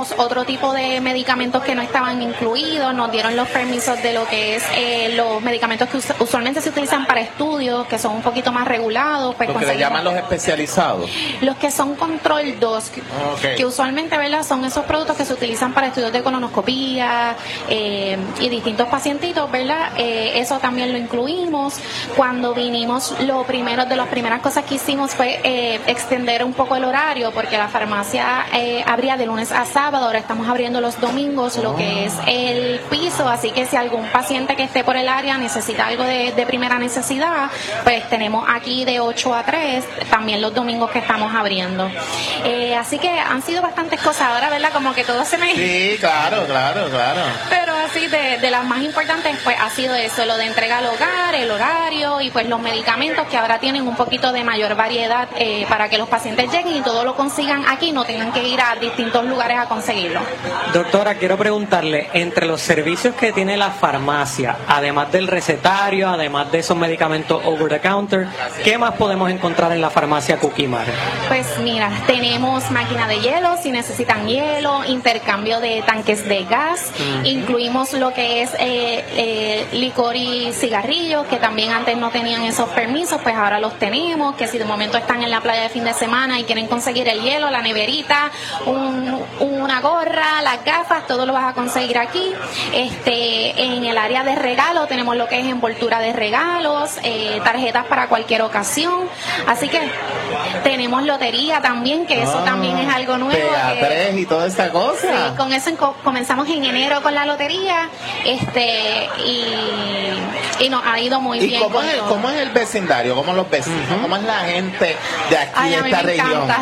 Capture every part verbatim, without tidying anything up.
vimos otro tipo de medicamentos que no estaban incluidos, nos dieron los permisos de lo que es eh, los medicamentos que us- usualmente se utilizan para estudios, que son un poquito más regulados. Pues lo que le llaman los especializados. Los que son control dos, que, Okay. que usualmente, ¿verdad?, son esos productos que se utilizan para estudios de colonoscopía eh, y distintos pacientitos, ¿verdad? Eh, eso también lo incluimos. Cuando vinimos, lo primero, de las primeras cosas que hicimos fue eh, extender un poco el horario, porque la farmacia eh, abría de lunes a sábado, ahora estamos abriendo los domingos, lo que es el piso, así que si algún paciente que esté por el área necesita algo de, de primera necesidad, pues tenemos aquí de ocho a tres, también los domingos que estamos abriendo. Eh, así que han sido bastantes cosas ahora, ¿verdad? Como que todo se me... Sí, claro, claro, claro. Pero así de, de las más importantes pues ha sido eso, lo de entrega al hogar, el horario y pues los medicamentos que ahora tienen un poquito de mayor variedad eh, para que los pacientes lleguen y todo lo consigan aquí, no tengan que ir a distintos lugares a conseguirlo. Doctora, quiero preguntarle, entre los servicios que tiene la farmacia, además del recetario, además de esos medicamentos over the counter, ¿qué más podemos encontrar en la farmacia Cukimar? Pues mira, tenemos máquina de hielo, si necesitan hielo, intercambio de tanques de gas, uh-huh. Incluimos lo que es eh, eh, licor y cigarrillos, que también antes no tenían esos permisos, pues ahora los tenemos, que si de momento están en la playa de fin de semana y quieren conseguir el hielo, la neverita, un, una gorra, las gafas, todo lo vas a conseguir aquí. Este, en el área de regalo tenemos lo que es envoltura de regalos, eh, tarjetas para cualquier ocasión, así que tenemos lotería también, que eso ah, también es algo nuevo. P A tres que, y toda esta cosa. Sí, con eso en, comenzamos en enero con la lotería, este y, y nos ha ido muy ¿Y bien. cómo, es el, cómo es el vecindario? ¿Cómo los vecinos? Uh-huh. ¿Cómo es la gente de aquí, Ay, de esta región? Encanta.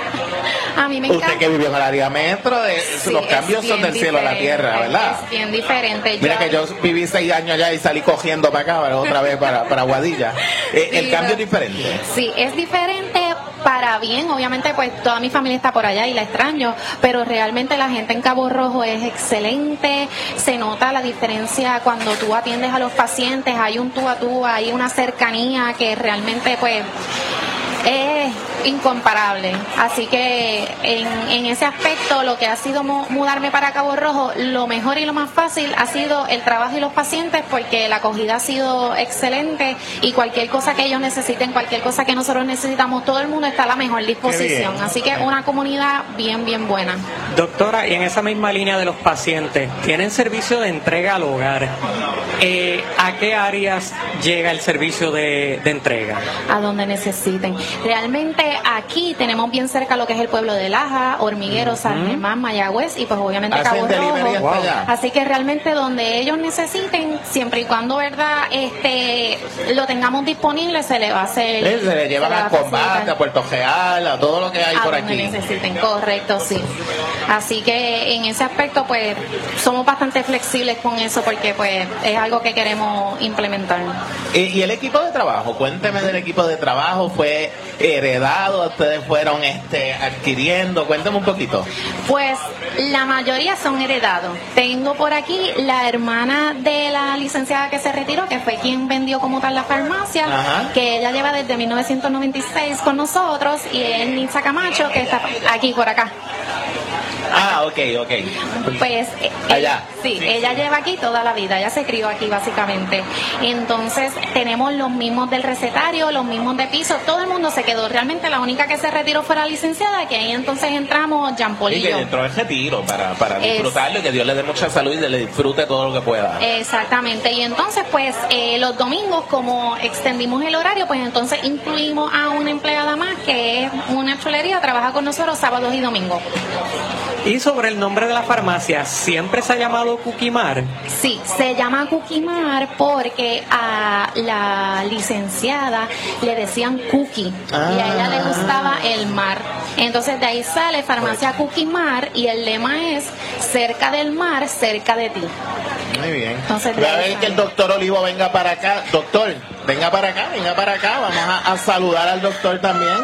A mí me encanta. Usted que vivió en el área metro, de, sí, los cambios son del cielo a la tierra, ¿verdad? Es bien diferente. Mira yo, que yo viví seis años allá y salí cogiendo para acá, para otra vez para, para Aguadilla. Eh, sí, el cambio es diferente. Sí, es diferente para bien. Obviamente, pues toda mi familia está por allá y la extraño, pero realmente la gente en Cabo Rojo es excelente. Se nota la diferencia cuando tú atiendes a los pacientes. Hay un tú a tú, hay una cercanía que realmente, pues, es incomparable. Así que en, en ese aspecto, lo que ha sido mudarme para Cabo Rojo, lo mejor y lo más fácil ha sido el trabajo y los pacientes, porque la acogida ha sido excelente y cualquier cosa que ellos necesiten, cualquier cosa que nosotros necesitamos, todo el mundo está a la mejor disposición. Así que una comunidad bien, bien buena. Doctora, y en esa misma línea de los pacientes, ¿tienen servicio de entrega al hogar? Eh, ¿A qué áreas llega el servicio de, de entrega? A donde necesiten. Realmente aquí tenemos bien cerca lo que es el pueblo de Laja, Hormiguero, San Germán, Mayagüez y pues obviamente Cabo Rojo. Wow. Así que realmente donde ellos necesiten, siempre y cuando, verdad, este lo tengamos disponible, se le va a hacer. ¿Eh? Se le llevan a Combate, a Puerto Real, a todo lo que hay a por donde aquí. necesiten, correcto, sí. Así que en ese aspecto pues somos bastante flexibles con eso, porque pues es algo que queremos implementar. ¿Y, y el equipo de trabajo? Cuénteme del equipo de trabajo. ¿Fue heredado? ¿Ustedes fueron este adquiriendo? Cuéntame un poquito. Pues la mayoría son heredados. Tengo por aquí la hermana de la licenciada que se retiró, que fue quien vendió como tal la farmacia. Ajá. Que ella lleva desde mil novecientos noventa y seis con nosotros, y es Nitza Camacho, que está aquí por acá. Ah, ok, ok. Pues allá. Sí, sí, ella sí. lleva aquí toda la vida, ella se crió aquí básicamente. Entonces tenemos los mismos del recetario, los mismos de piso, todo el mundo se quedó. Realmente la única que se retiró fue la licenciada, que ahí entonces entramos Jean Paul y, y que yo. entró en retiro para, para disfrutarlo, y que Dios le dé mucha salud y le disfrute todo lo que pueda. Exactamente, y entonces pues eh, los domingos, como extendimos el horario, pues entonces incluimos a una empleada más que es una chulería, trabaja con nosotros sábados y domingos. Y sobre el nombre de la farmacia, ¿siempre se ha llamado Cukimar? Sí, se llama Cukimar porque a la licenciada le decían Cookie, ah. y a ella le gustaba el mar. Entonces de ahí sale Farmacia Cukimar, y el lema es cerca del mar, cerca de ti. Muy bien. Entonces, voy a ver que el doctor Olivo venga para acá. Doctor, venga para acá, venga para acá. Vamos a, a saludar al doctor también.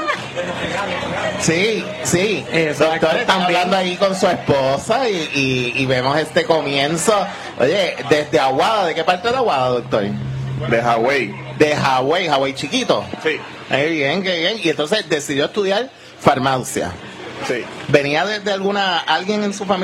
Sí, sí. Exacto, doctor, están hablando ahí con su esposa y, y, y vemos este comienzo. Oye, desde Aguada, ¿de qué parte de Aguada, doctor? De Hawái. De Hawái, Hawái chiquito. Sí. Qué bien, qué bien. Y entonces decidió estudiar farmacia. Sí. ¿Venía desde alguna, alguien en su familia